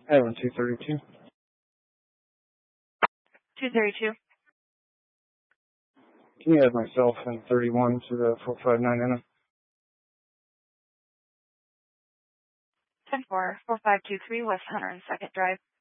Ivan 232. 232. Can you add myself and 31 to the 459 10-4, 4523 West 102nd Drive.